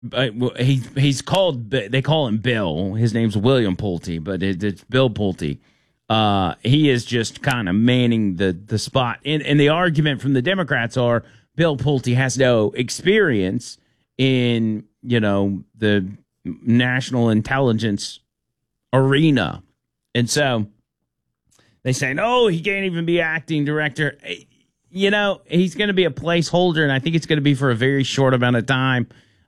well, he's called. They call him Bill. His name's William Pulte, but it's Bill Pulte. He is just kind of manning the spot. And the argument from the Democrats are Bill Pulte has no experience in the national intelligence arena, and so they say no, he can't even be acting director. He's going to be a placeholder, and I think it's going to be for a very short amount of time.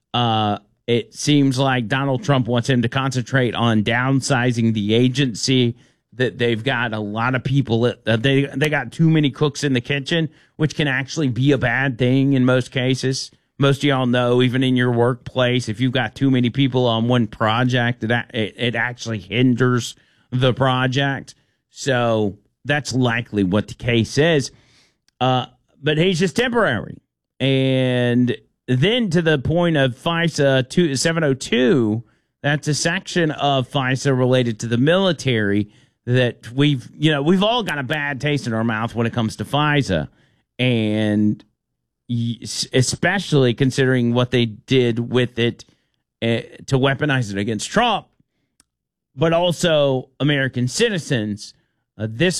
It seems like Donald Trump wants him to concentrate on downsizing the agency, that they've got a lot of people, they got too many cooks in the kitchen, which can actually be a bad thing in most cases. Most of y'all know, even in your workplace, if you've got too many people on one project, it actually hinders the project. So that's likely what the case is. But he's just temporary. And then to the point of FISA 702, that's a section of FISA related to the military that we've all got a bad taste in our mouth when it comes to FISA. And especially considering what they did with it to weaponize it against Trump, but also American citizens. This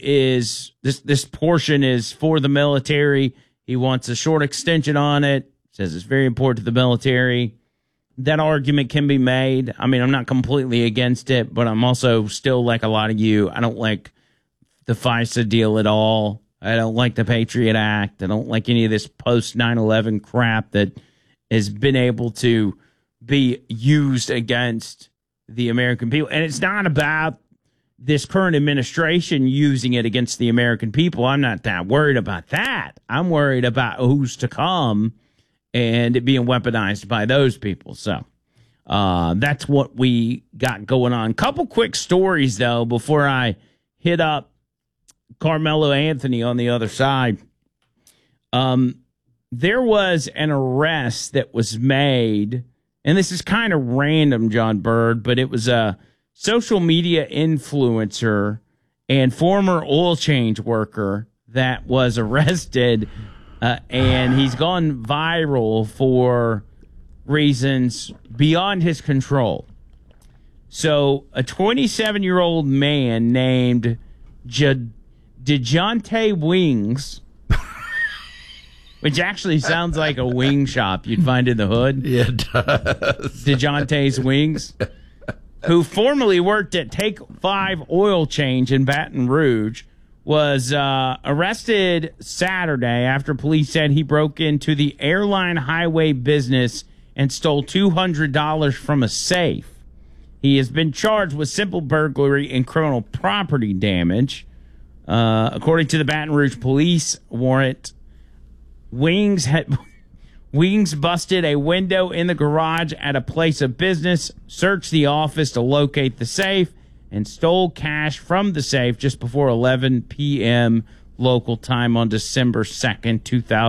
portion is for the military. He wants a short extension on it. Says it's very important to the military. That argument can be made. I mean, I'm not completely against it, but I'm also still like a lot of you. I don't like the FISA deal at all. I don't like the Patriot Act. I don't like any of this post 9/11 crap that has been able to be used against the American people. And it's not about this current administration using it against the American people. I'm not that worried about that. I'm worried about who's to come and it being weaponized by those people. So that's what we got going on. Couple quick stories, though, before I hit up Carmelo Anthony on the other side. There was an arrest that was made, and this is kind of random, John Bird, but it was a social media influencer and former oil change worker that was arrested, and he's gone viral for reasons beyond his control. So a 27-year-old man named DeJounte Wings, which actually sounds like a wing shop you'd find in the hood. Yeah, it does. DeJounte's Wings, who formerly worked at Take 5 Oil Change in Baton Rouge, was arrested Saturday after police said he broke into the airline highway business and stole $200 from a safe. He has been charged with simple burglary and criminal property damage. According to the Baton Rouge police warrant, Wings busted a window in the garage at a place of business, searched the office to locate the safe, and stole cash from the safe just before 11 p.m. local time on December 2nd,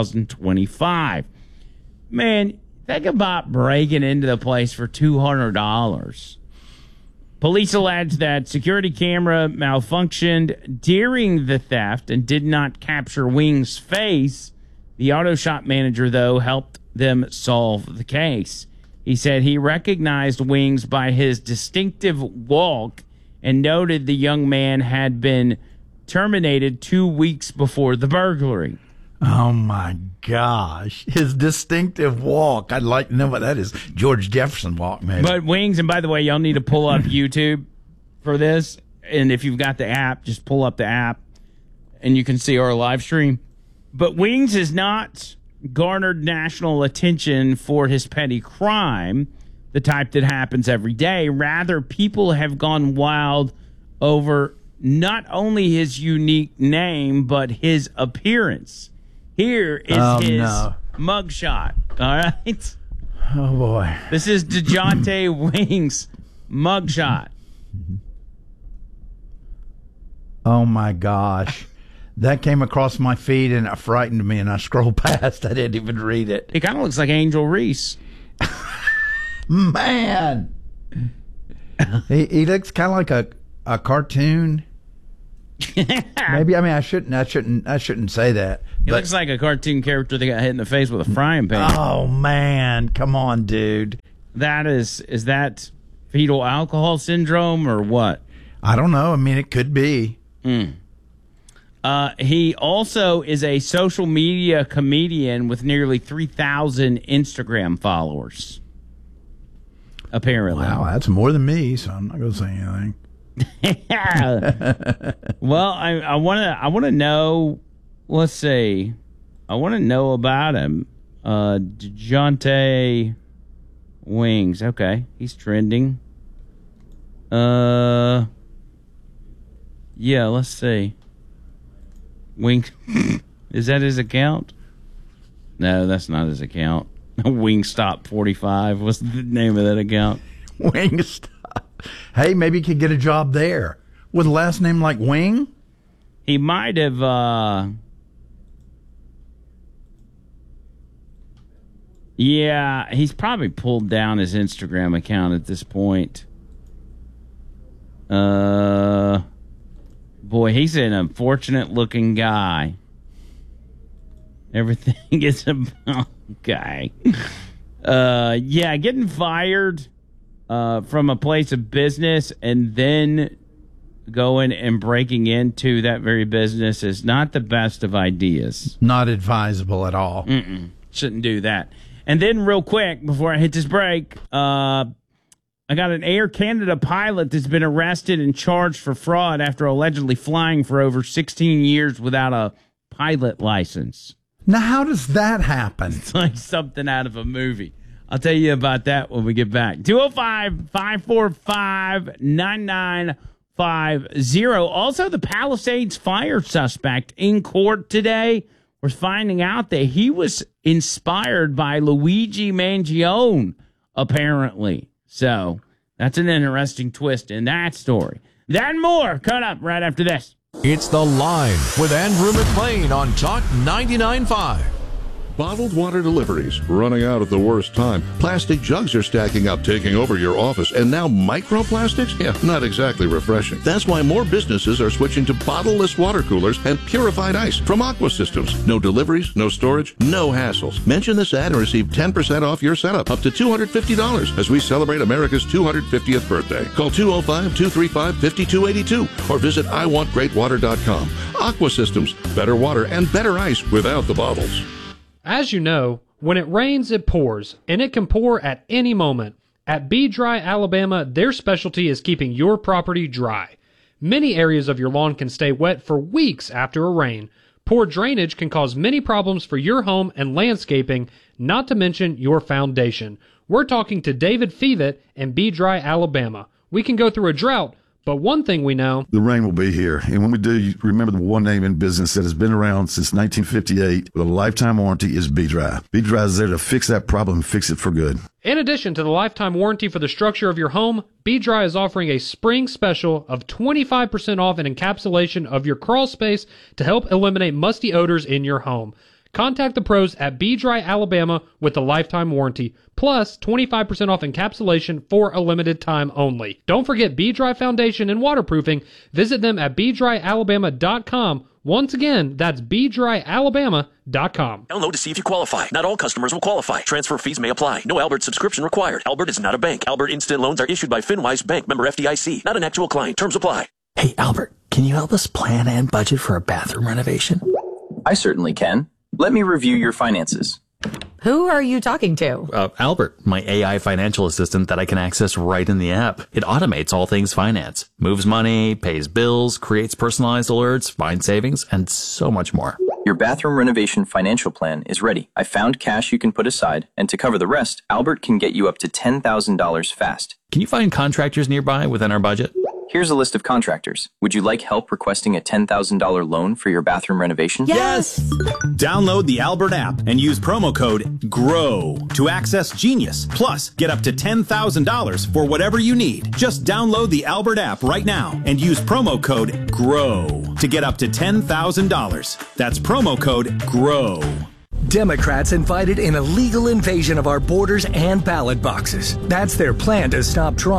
2025. Man, think about breaking into the place for $200. Police allege that security camera malfunctioned during the theft and did not capture Wings' face. The auto shop manager, though, helped them solve the case. He said he recognized Wings by his distinctive walk and noted the young man had been terminated 2 weeks before the burglary. Oh, my gosh. His distinctive walk. I'd like to know what that is. George Jefferson walk, maybe. But Wings, and by the way, y'all need to pull up YouTube for this. And if you've got the app, just pull up the app and you can see our live stream. But Wings has not garnered national attention for his petty crime, the type that happens every day. Rather, people have gone wild over not only his unique name, but his appearance. Here is his mugshot. All right? Oh, boy. This is DeJounte Wings' mugshot. Oh, my gosh. That came across my feed and it frightened me, and I scrolled past. I didn't even read it. He kind of looks like Angel Reese. Man. He looks kind of like a cartoon. Maybe. I mean, I shouldn't say that. He looks like a cartoon character that got hit in the face with a frying pan. Oh man, come on, dude. Is that fetal alcohol syndrome or what? I don't know. I mean, it could be. He also is a social media comedian with nearly 3,000 Instagram followers. Apparently. Wow, that's more than me, so I'm not going to say anything. Well, I want to know. Let's see. I want to know about him. DeJounte Wings. Okay, he's trending. Yeah, let's see. Wings. Is that his account? No, that's not his account. Wingstop 45 was the name of that account. Wingstop. Hey, maybe he could get a job there with a last name like Wing. He might have. Yeah, he's probably pulled down his Instagram account at this point. Boy, he's an unfortunate looking guy. Everything is about guy. Yeah, getting fired from a place of business and then going and breaking into that very business is not the best of ideas. Not advisable at all. Shouldn't do that. And then real quick, before I hit this break, I got an Air Canada pilot that's been arrested and charged for fraud after allegedly flying for over 16 years without a pilot license. Now, how does that happen? It's like something out of a movie. I'll tell you about that when we get back. 205-545-9950. Also, the Palisades fire suspect in court today. We're finding out that he was inspired by Luigi Mangione, apparently. So that's an interesting twist in that story. That and more coming up right after this. It's The Line with Andrew McLean on Talk 99.5. Bottled water deliveries running out at the worst time. Plastic jugs are stacking up, taking over your office. And now microplastics? Yeah, not exactly refreshing. That's why more businesses are switching to bottleless water coolers and purified ice from Aqua Systems. No deliveries, no storage, no hassles. Mention this ad and receive 10% off your setup, up to $250 as we celebrate America's 250th birthday. Call 205-235-5282 or visit iwantgreatwater.com. Aqua Systems, better water and better ice without the bottles. As you know, when it rains, it pours, and it can pour at any moment. At Be Dry Alabama, their specialty is keeping your property dry. Many areas of your lawn can stay wet for weeks after a rain. Poor drainage can cause many problems for your home and landscaping, not to mention your foundation. We're talking to David Fevet and Be Dry Alabama. We can go through a drought, but one thing we know, the rain will be here. And when we do, you remember the one name in business that has been around since 1958 with a lifetime warranty is Be Dry. Be Dry is there to fix that problem and fix it for good. in addition to the lifetime warranty for the structure of your home, Be Dry is offering a spring special of 25% off an encapsulation of your crawl space to help eliminate musty odors in your home. Contact the pros at Be Dry Alabama with the lifetime warranty, plus 25% off encapsulation for a limited time only. Don't forget Be Dry Foundation and Waterproofing. Visit them at BeDryAlabama.com. Once again, that's BeDryAlabama.com. Download to see if you qualify. Not all customers will qualify. Transfer fees may apply. No Albert subscription required. Albert is not a bank. Albert Instant Loans are issued by FinWise Bank, member FDIC. Not an actual client. Terms apply. Hey, Albert, can you help us plan and budget for a bathroom renovation? I certainly can. Let me review your finances. Who are you talking to? Albert, my AI financial assistant that I can access right in the app. It automates all things finance, moves money, pays bills, creates personalized alerts, finds savings, and so much more. Your bathroom renovation financial plan is ready. I found cash you can put aside, and to cover the rest, Albert can get you up to $10,000 fast. Can you find contractors nearby within our budget? Here's a list of contractors. Would you like help requesting a $10,000 loan for your bathroom renovation? Yes! Download the Albert app and use promo code GROW to access Genius. Plus, get up to $10,000 for whatever you need. Just download the Albert app right now and use promo code GROW to get up to $10,000. That's promo code GROW. Democrats invited an illegal invasion of our borders and ballot boxes. That's their plan to stop Trump.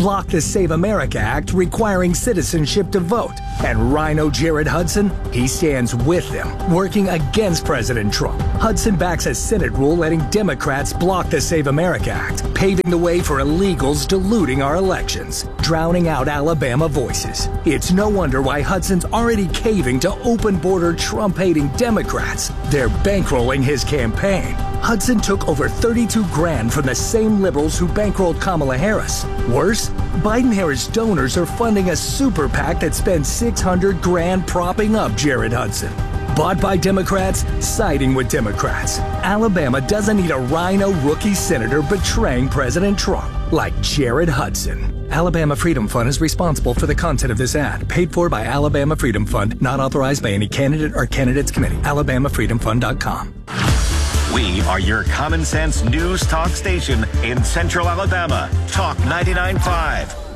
blocked the Save America Act requiring citizenship to vote. And Rhino Jared Hudson, he stands with them, working against President Trump. Hudson backs a Senate rule letting Democrats block the Save America Act, paving the way for illegals diluting our elections, drowning out Alabama voices. It's no wonder why Hudson's already caving to open-border Trump-hating Democrats. They're bankrolling his campaign. Hudson took over $32,000 from the same liberals who bankrolled Kamala Harris. Worse, Biden-Harris donors are funding a super PAC that spends $600,000 propping up Jared Hudson. Bought by Democrats, siding with Democrats. Alabama doesn't need a rhino rookie senator betraying President Trump like Jared Hudson. Alabama Freedom Fund is responsible for the content of this ad. Paid for by Alabama Freedom Fund. Not authorized by any candidate or candidates committee. AlabamaFreedomFund.com. We are your common sense news talk station in Central Alabama. Talk 99.5.